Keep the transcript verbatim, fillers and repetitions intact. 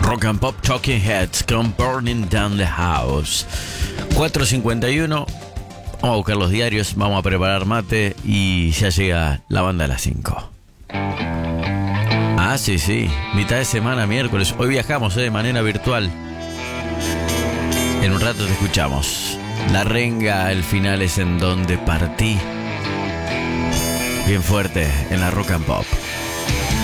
Rock and Pop Talking Heads con Burning Down the House. cuatro cincuenta y uno. Vamos a buscar los diarios, vamos a preparar mate y ya llega la banda a las cinco. Ah, sí, sí. Mitad de semana, miércoles. Hoy viajamos eh, de manera virtual. En un rato te escuchamos. La renga, el final es en donde partí. Bien fuerte en la Rock and Pop.